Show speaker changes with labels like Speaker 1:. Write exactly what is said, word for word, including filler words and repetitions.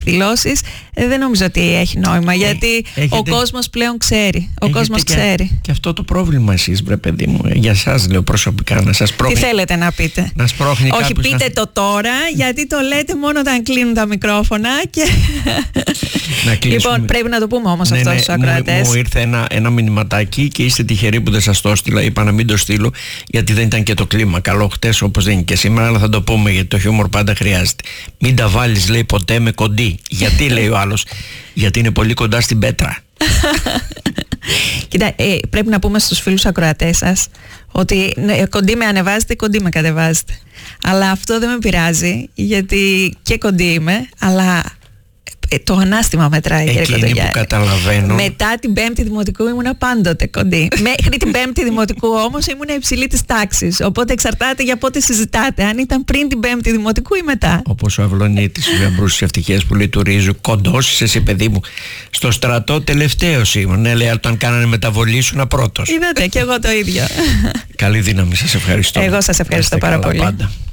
Speaker 1: δηλώσεις, ε, δεν νομίζω ότι έχει νόημα, γιατί έχετε, ο κόσμος πλέον ξέρει. Ο κόσμος
Speaker 2: και,
Speaker 1: ξέρει.
Speaker 2: Και αυτό το πρόβλημα εσείς, βρε παιδί μου, για σας λέω προσωπικά, να σας πρόχνει.
Speaker 1: Τι θέλετε να πείτε?
Speaker 2: Να σπρώχνει
Speaker 1: Όχι,
Speaker 2: κάποιος,
Speaker 1: πείτε
Speaker 2: να...
Speaker 1: το τώρα, γιατί το λέτε μόνο όταν κλείνουν τα μικρόφωνα και...
Speaker 2: να
Speaker 1: λοιπόν, πρέπει να το πούμε όμως ναι, αυτό ναι, στους ακροατές.
Speaker 2: Μου, μου ήρθε ένα, ένα μηνυματάκι και είστε τυχεροί που δεν σας το έστειλα. Είπα να μην το στείλω, γιατί δεν ήταν και το κλίμα καλό χτες, όπως δεν είναι και σήμερα, αλλά θα το πούμε, γιατί το χιούμορ πάντα χρειάζεται. Μην τα βάλεις, λέει, ποτέ με κοντή. Γιατί, λέει ο άλλος? Γιατί είναι πολύ κοντά στην πέτρα.
Speaker 1: Κοίτα, ε, πρέπει να πούμε στους φίλους ακροατές σας ότι ναι, κοντή με ανεβάζετε, κοντή με κατεβάζετε. Αλλά αυτό δεν με πειράζει, γιατί και κοντή είμαι, αλλά ε, το ανάστημα μετράει.
Speaker 2: Εκείνη που καταλαβαίνω.
Speaker 1: Μετά την πέμπτη δημοτικού ήμουνα πάντοτε κοντή. Μέχρι την πέμπτη δημοτικού όμως ήμουνα υψηλή της τάξης. Οπότε εξαρτάται για πότε συζητάτε. Αν ήταν πριν την πέμπτη δημοτικού ή μετά.
Speaker 2: Όπως ο Αυλονίτης, ο Γαμπρούς της Ευτυχίας που λέει του Ρίζου, κοντός είσαι εσύ, παιδί μου. Στο στρατό τελευταίος ήμουν. Ναι, λέει, όταν κάνανε μεταβολή σου, να πρώτος.
Speaker 1: Είδατε, και εγώ το ίδιο.
Speaker 2: Καλή δύναμη, σας ευχαριστώ.
Speaker 1: Εγώ σας ευχαριστώ πάρα πολύ.
Speaker 2: Πάντα.